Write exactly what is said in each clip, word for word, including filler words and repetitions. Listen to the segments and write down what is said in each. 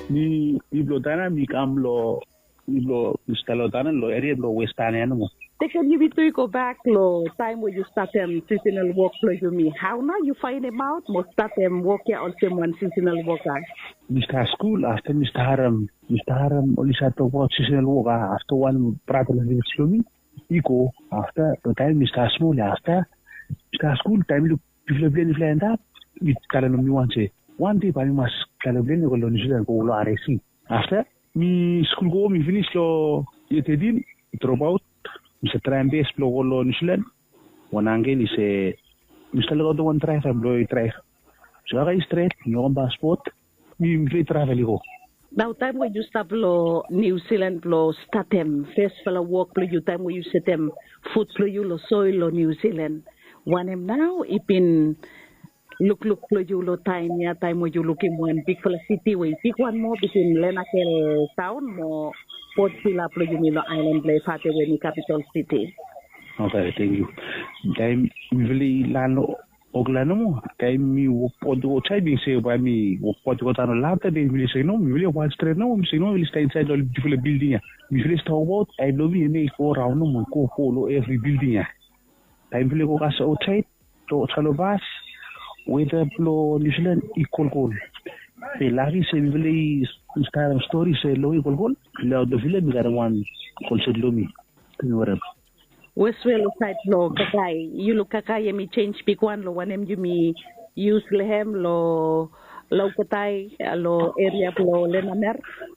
Ni iblotana mi kamlo iblo istalotana lo area lo westana mo. They can you to go back lo time where you start them seasonal work lo you me. How now you find them out? Most start them work here on some one seasonal worker. Mister School after Mister Haram, Mister Haram only start to work seasonal worker after one pratal me. Iko after the time Mister Small after Mister School time you people play in that with Kalanum you want say. One day I must calibrate the colonies and go to R C. After me school go me finish lo yetedin drop out. Mister try and base blow all New Zealand. One angle is a Mister Lodo one try and blow it try. So I straight, no passport, me play travel go. Now time when you start lo New Zealand lo start them first fellow work lo you time when you set them food lo you lo soil lo New Zealand. One em now it been look look lo you lo time ya time when you looking one big for city way pick one more between Lenakel town more Port Phillip lo you lo island play fate when the capital city. Okay, thank you. Time really lano oglano mo time mi wo podo chai being say by me wo podo tano lata they really say no we really want straight no we say no we stay inside the different building ya we really talk about I love you make go around no mo go follow every building ya time really go gas outside to chalo bas with the blow New Zealand equal goal. The Larry say really start of story say low equal goal. Now the villain got one called Lomi. Whatever. Westwell side lo kakai. You look kakai me change pick one lo one em you me use lehem lo lo katai lo area lo lenamer.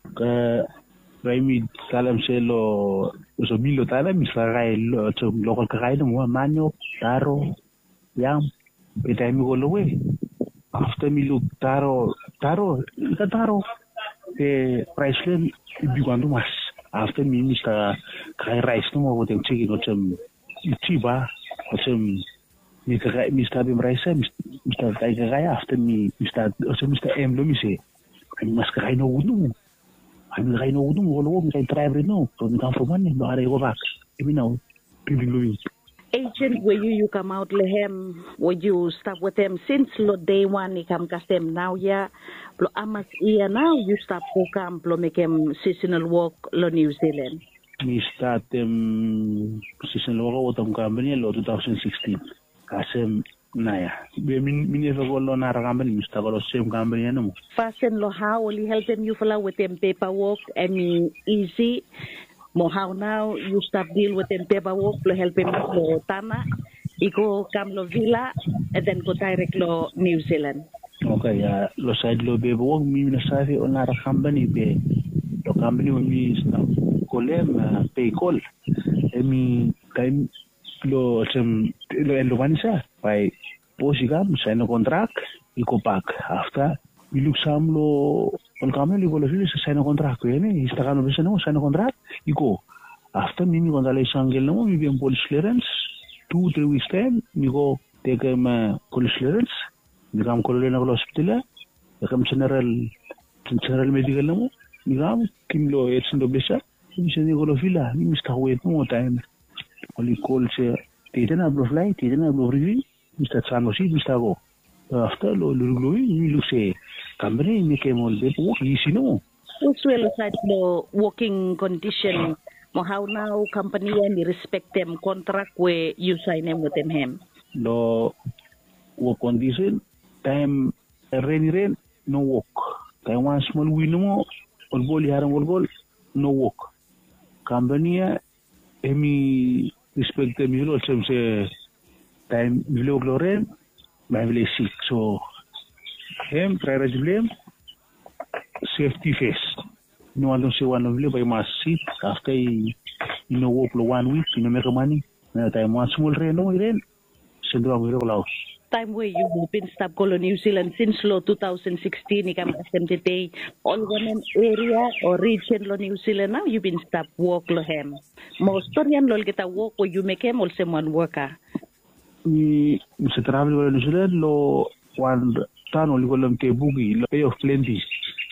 Uh Raimi salam say lo so milo tala mi sarai lo to local kakai no mo manyo taro yam. But time go away. After me look taro taro the taro the price line be going to mass. After me Mister Kai rice no more them chicken or some chiba or some Mister Mister Bim rice Mister Kai after me Mister also Mister M let me say I must I know no I'm I know no all over I try no so we come for money no I go back even now people Louis. Agent where you you come out lehem where you start with them since lo day one you come cast them now yeah lo amas iya now you start to come lo make them seasonal work lo New Zealand. We start them seasonal work with company lo twenty sixteen. Kasem naya. We min min never go lo na company we start lo same company no. Fasten lo how only helping you follow with them paperwork and easy. Mo how now you start deal with them paperwork lo helping lo tana iko come lo villa and then go direct lo New Zealand. Okay, ya lo side lo paperwork mi na safi on na company be lo company mi start kolem pay call emi time lo sem lo lo vanisa by posigam sign a contract iko back after we look some lo on company lo lo sign a contract ene istagano bisa no sign a contract iko after me me gondale sangel no me bien police clearance two three weeks time me go take my police clearance me kam ko le na hospital e kam general general medical no me kam kimlo etsin do bisa me se ni go lo fila me sta wait no time only call se titena blo flight titena blo review me sta chano si me sta go after lo lo lo me lu se company me ke mo be po easy no. Well, aside the working condition, how now company and respect them contract where you sign them with them him. No work condition, time rain rain no work. Time one small window, all ball yaran all ball no work. Company emi respect them you know some say time below rain, my village sick so him try to blame. Safety first. No one don't say one of them, but you must sit after you, you know work for one week, you know make money. Now time one small rain, no rain. Send them away all Time where you have been stop go New Zealand since lo twenty sixteen, you come custom today. All one area or region lo New Zealand now you been stop work lo hem. Most Torian lo get a work where you make him also one worker. Me, Mister Travel lo New Zealand lo one town only go them te boogie lo pay of plenty.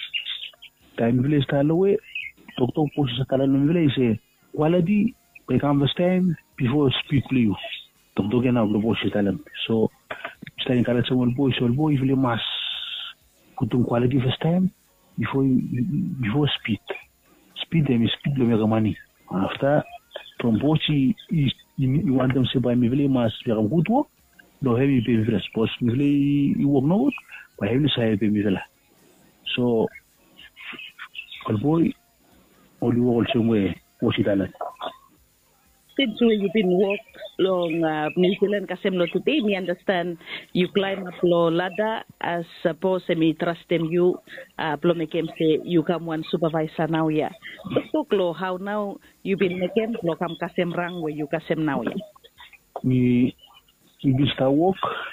Time village style away, talk talk push sa kala ng village say quality they come first time before speak to you. Talk talk na blo push talam. So stay kala sa one boy so boy village mas kutong quality first time before before speed. Speed them speed lo make money. After from Bochi you, you want them to buy me really mas very good work. No heavy pay for sports me really you work no but heavy say pay me vela. So old boy only work somewhere Bochi talent. Since you've been work long uh, New Zealand kasemlo today, me understand you climb up lo ladder as suppose me trust them you uh plomekem say you come one supervisor now yeah. So talk lo how now you been making lo kam kasem rang where you kasem now yeah. Me me start work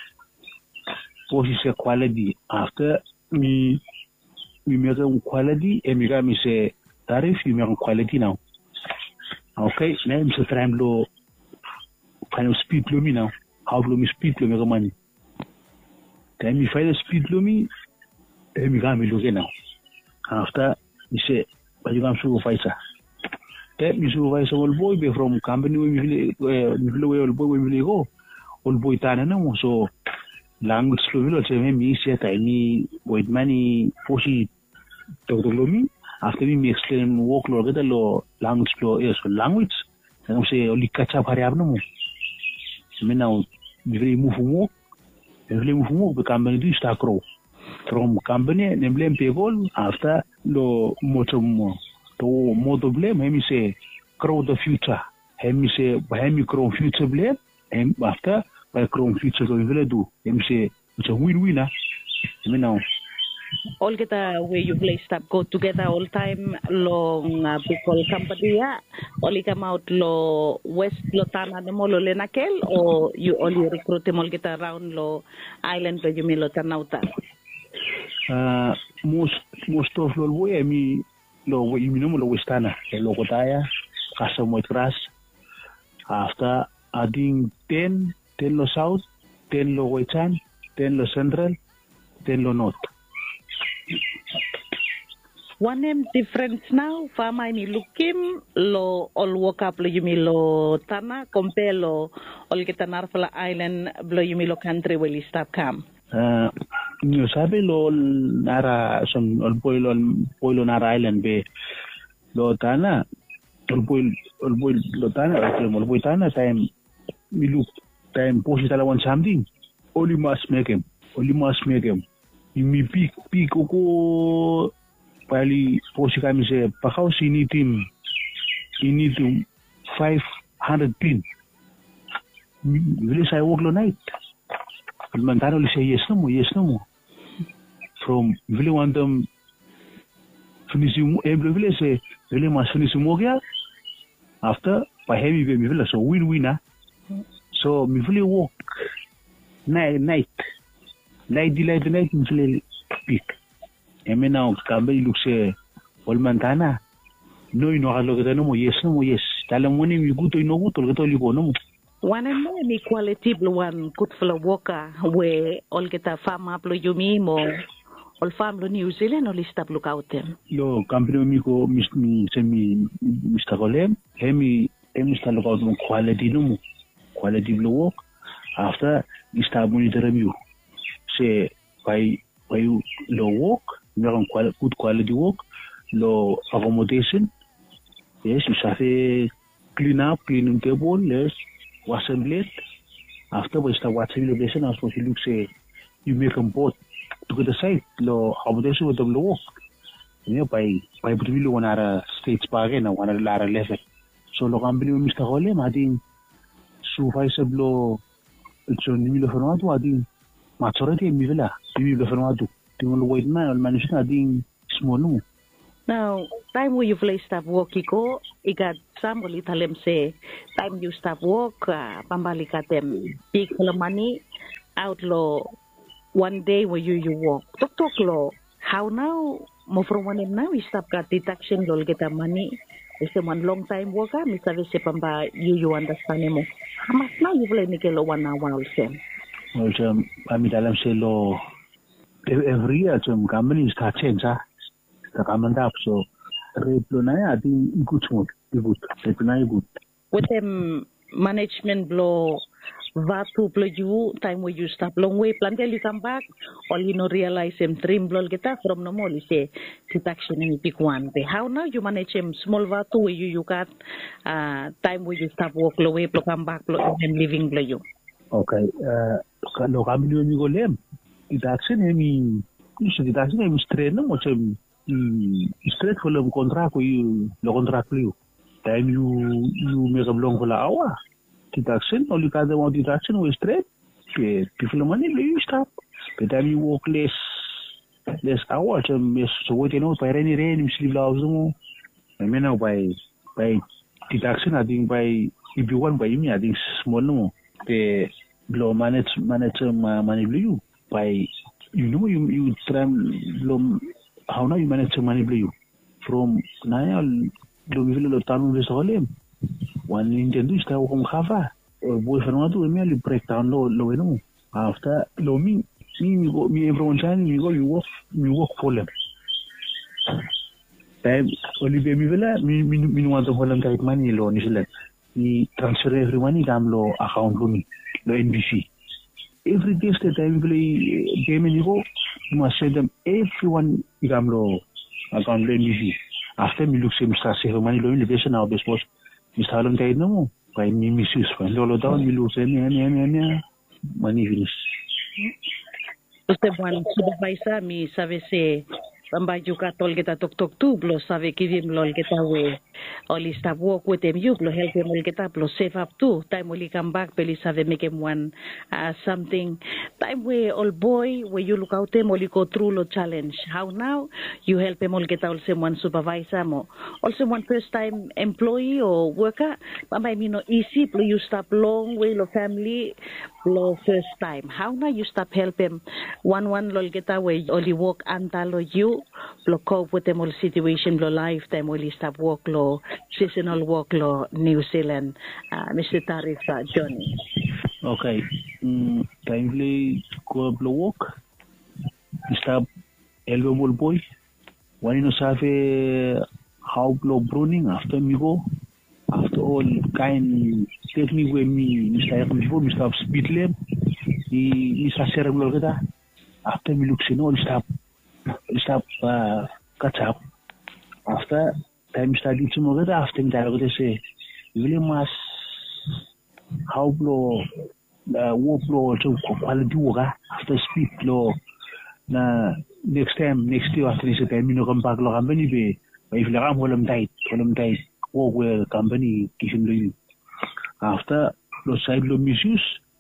what is quality after me me make quality and me me say tariff you make quality now. Okay, now I'm trying to kind of speed lo me now. How lo me speed lo me money. Then me find the speed lo me, and me come me look now. After me say, but you come supervisor. Then me supervisor old boy be from company we me me me old boy we me go. Old boy tana na so language lo me lo say me say that me with money posi to lo me. After me explain work lo get lo language lo is language and say only catch up hari abno mo me now very move work very move work the company do start grow from company and blame people after lo moto mo to moto blame me say grow the future me say by me grow future blame and after by grow future so we will do me say it's a win-win ah me now all get a where you play stop go together all time long uh, people company ya only come out lo west lo tana de molo lenakel or you only recruit them all get around lo island lo you me lo tanauta uh most most of lo way me lo you know lo westana lo kotaya kasamo grass after adding ten ten lo south ten lo western ten lo central ten lo north. One name difference now, fama ni lukim lo all walk up lo yumi lo tana compare lo all get narfala island lo yumi lo country where you stop come. Uh, you sabi lo nara some all boy lo boy lo nara island be lo tana all boy all boy lo tana all boy tana time mi look time posi tala one something only must make him only must make him. Mi peak peak ko pali posi kami say pakaw sini team ini to five hundred pin really say work lo night mantano li say yes no mo yes no mo from really want them finishing every really say really must finish mo kya after by heavy be mi really so win winner so mi really work night night Light delight the night in peak. And me now Campbell looks a old Montana. No, you know how look at no yes, no yes. Tell them when you go to no good to get all you go no. One and more equality one good for a walker where all get a farm up you me more all farm New Zealand only stop look out them. Yo, company me go miss me send me Mister Golem, Hemi Mister look out quality no quality blue walk after you start monitoring you. Say by by low work, good quality work, low accommodation. Yes, you say clean up, clean table, yes, wash and plate. After we start watching the lesson, I suppose you look say you make them both to get the site, low accommodation with the low work. You know, by by really one other stage bargain and one other level. So the company with Mister Holem, I think supervisor blow it's on the middle of the I think. Majority mi vela mi vela formado tingo lo wait na al manusna ding small no. Now time where you play stop work iko igat somebody talem say time you stop work uh, pambalik atem big money outlaw one day where you you work tok tok lo how now mo from one now we stop got deduction lol get money it's a one long time worker mi sabe se pamba you you understand mo how much now you play nikelo one hour also. Well, um, I mean, I'm saying, lo, every year, some companies start change, ah, the government up. So, reply, I think good, good, reply good. With them management blow, vatu plo you time where you stop long way plantel you come back all you know realize him dream blol kita from no more say detection in pick one be how now you manage him small vatu where you you got uh time where you stop walk low way plo come back plo and living plo you okay uh lo kami ni go lem detection ni isu detection ni straight no mo chem straight for lo contract you lo contract you time you you make a long for la hour deduction, all you got the deduction was straight. People money you stop. But then you walk less less hours. So what you know by any rain you sleep loud. I mean now by by deduction I think by if you want by me I think small no. The blow manage manage money you by you know you you try blow how now you manage to manipulate you from now do we feel the town with all one Indian dish that will have a boyfriend to merely break down low low no after low me me go me everyone shining you go you work you work for them time only baby villa me me want to hold them type money low ni sila ni transfer every money gam low account lo me low N B C every day stay time play game you go you must send them everyone gam low account low N B C after me look same start save money low in the base now best boss Mister Alan kayo na mo, kaya ni missus pa. Lolo daw, milusin, yan, yan, yan, yan. Manifinis. Usted buwan, supervisor, mi sabi si, pambayo ka tol kita tuk-tuk tu, blo sabi kidim lol kita we, oli stop walk with him, you, blo help him ol kita, blo save up tu, time oli come back, peli sabi make him one, uh, something, time we, all boy, where you look out him, oli go through lo challenge, how now, you help him ol kita, also one supervisor mo, also one first time employee or worker, pambay mi no easy, blo you stop long way lo family, blo first time, how now you stop help him, one one lol kita, where oli walk antalo you, blo cope with them all situation, blo lifetime, oli stop walk lo, seasonal walk lo New Zealand, uh, Mister Tarif uh, Johnny. Okay, mm, timely go blo walk, stop elbow ball boy, one no safe how blo pruning after me go, after all kind technique where me Mister before me stop speed lane, he is a cerebral kita, after me look sin all stop. Stop uh, catch up after time study tomorrow after that I say really must how blow uh, work blow to quality work after speed blow na next time next year after this time you know come back lo company be if la ram holam tight holam tight work where company kishin do after lo side lo misuse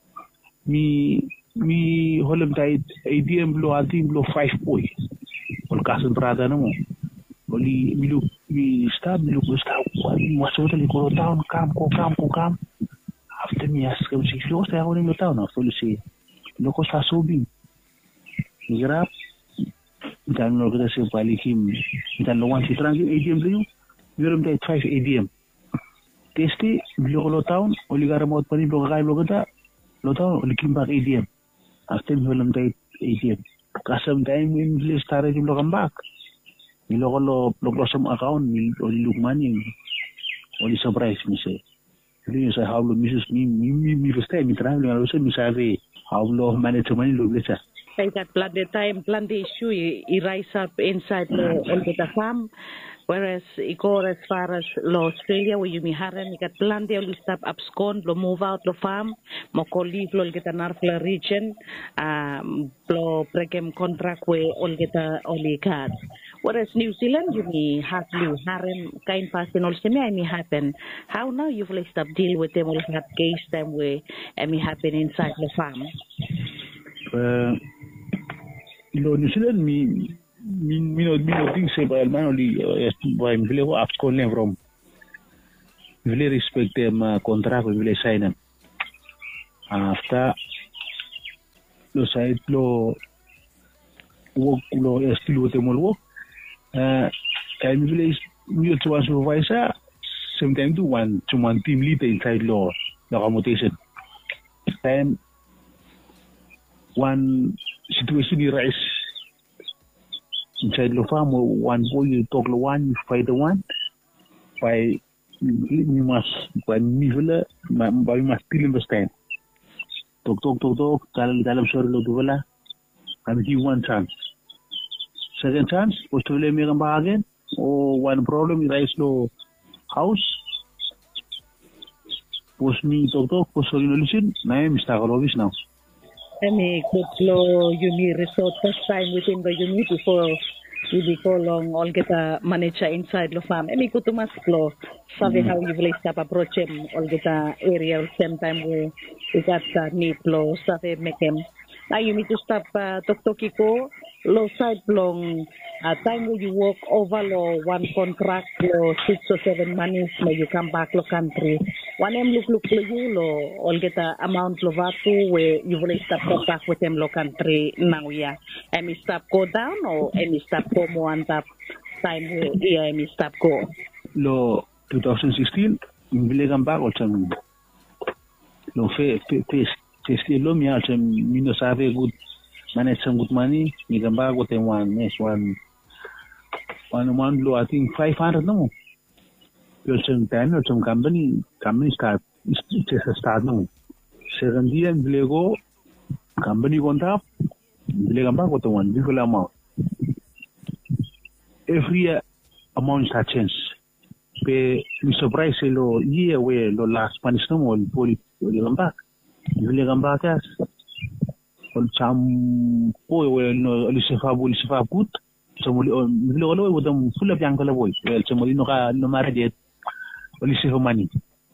me me holam tight A D M blow I think blow five boy Ol kasan prada na mo. Oli milu mi stop milu ko stop. Wali masuk tali ko town kam ko kam ko kam. After me ask him si lo sa ako ni town after lu si. Lo ko sa subing. Grab dan lo kita si balik him. Dan lo wan si trangi A D M lu. Birum tay five A D M. Testi milu ko lo town oli gara mo pa ni lo kay lo kita. Lo town oli kimbak A D M. After me lam tay A D M. Kasam time in place tare jum lo come back. Milo ko lo lo close account mi oli look money. Oli surprise mi say. Really say how lo missus mi mi mi mi first time mi try lo so mi sabe how lo manage money lo blesa. Say that plan the time plan the issue i rise up inside the on the farm. Whereas it go as far as lo Australia where you mi haran you got plan they only stop abscond lo move out lo farm mo ko leave lo get an Narfla region um lo prekem contract where all get a only card. Whereas New Zealand you mi have you haran kind person also me I me happen. How now you've like stop deal with them all have case them where I me happen inside the farm. Uh, lo New Zealand mi Min minut minut ting se ba man oli ba vile ho abscond ne from vile respect them contract vile sign after lo side lo work lo still with them work uh time vile you to supervisor sometimes do one to one team leader inside law the accommodation time one situation rise inside the farm, one boy you talk the one, you fight the one. By you must, by me, by we must still understand. Tok tok tok tok. Dalam dalam sorry lo dua kami give one chance. Second chance, Australia may come back again. Or one problem is rise lo house. Post me tok tok. Post sorry lo listen. Na I'm stuck all of now. Emi kutlo uni resort first time within the uni before we call long all get a manager inside the farm. Emi kutu mas klo sabi how you will start approach him all get a area same time we we got uh, need lo sabi make him. Now you need to stop uh, tok tokiko low side long uh, time where you walk over lo one contract lo six or seven months lo you come back lo country. One em look look lo you lo all get a amount lo vatu where you will stop go back with them lo country now yeah. And me stop go down or any stop go more and up time where yeah me stop go. Lo twenty sixteen we come back also lo fe fe fe fe lo mi also mi no sabe good manage some good money. Mi come back with them one next one one one lo I think five hundred no. You some time or some company company start just a start no. Second year we go company contract we come back with the one big amount. Every year amount start change. Pe mi surprise lo year where lo last Spanish no more poli poli come back. We come back as on cham boy where no lisifa bu lisifa good. So mo lo lo wo dam full of yang kala boy. Well so mo no ka no marajet lisifa money.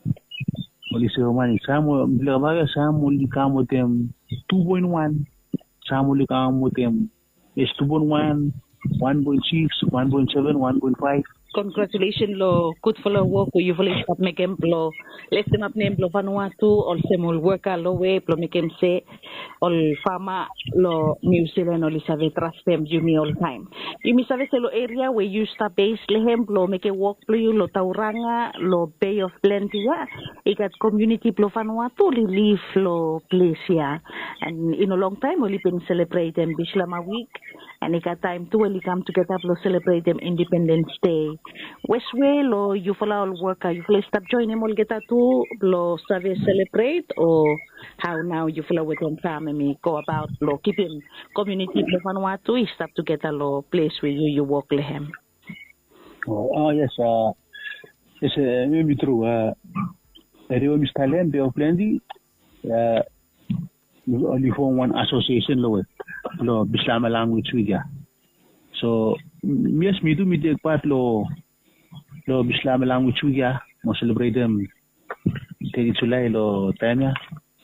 Lisifa money. Samo bilo ba samo li kamo tem two point one. Samo li kamo tem is two point one, one point six, one point seven, one point five. Congratulations lo good follow work you will stop make him lo let them up name lo Vanuatu all semol worker lo way lo make him say all farmer lo New Zealand all save trust them you me all time you me save lo area where you stop base lehem lo make a work lo you lo Tauranga lo Bay of Plenty ya ikat community lo Vanuatu li live lo place ya and in a long time only been celebrate them Bislama week and ikat time to only come together lo celebrate them Independence Day. Westway lo you follow all worker you follow stop joining all get to lo service celebrate or how now you follow with them family go about lo keeping community lo Vanuatu stop together lo place where you you work lehem. Oh, oh yes, uh, yes, uh, maybe true. Uh, there is talent, Bay of Plenty. Uh, you only form one association lo lo Bislama language wiga. So yes, me do me take part lo lo Bislama language wiga. Mo celebrate them. Take July lo time ya.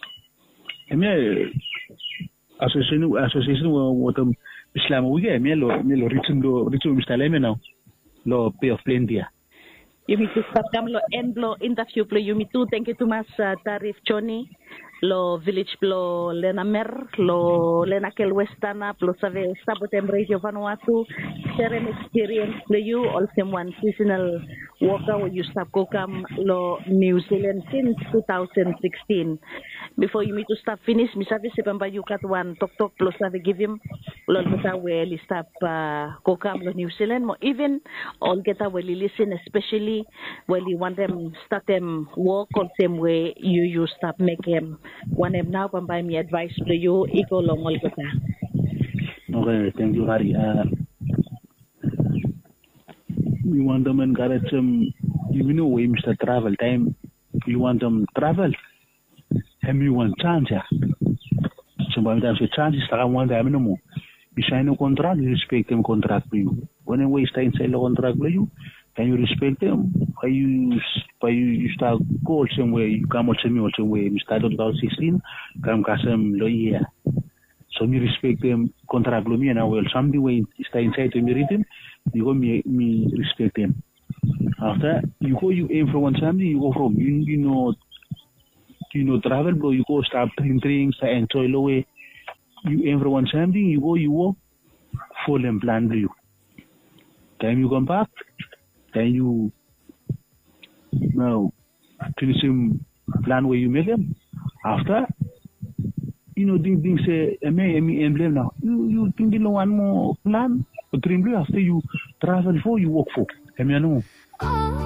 Eme association association wo wo them Bislama wiga. Me lo me lo return lo return Bislama now. Lo Bay of Plenty. You mean to start come lo end lo interview lo you me too. Thank you too much uh, Tarif Johnny. Lo village lo Lena Mer, lo Lena Kel Westana, lo save Sabotem Radio Vanuatu, share an experience lo you, also one seasonal worker where you start Kokam lo New Zealand since two thousand sixteen. Before you meet to start finish, mi save sepamba you cut one talk talk lo save give him lo meta where li start Kokam lo New Zealand, mo even all get where li listen, especially where you want them start them work on same way you you start make them. One em now pambay me advice to you iko long all kita. Okay, thank you Hari. Uh, you want them encourage them you know we Mister Travel time you want them travel and you want chance ya. So by the time you chance is one time no more. You sign a contract, you respect them contract for you. When we stay inside the contract for you, can you respect them? By you, by you, you start go somewhere. You come also me also where you start twenty sixteen. Come kasem lo year. So me respect them contract lo me and I will something way stay inside to me written. You go me me respect them. After you go you aim for one something you go from you you know you know travel bro you go start drinking drinks enjoy lo way. You aim for one something you go you walk full and plan you. Time you come back. Then you now finish him plan where you make them. After you know things things say me me emblem now. You you think you know one more plan or dream after you travel for you work for. I mean,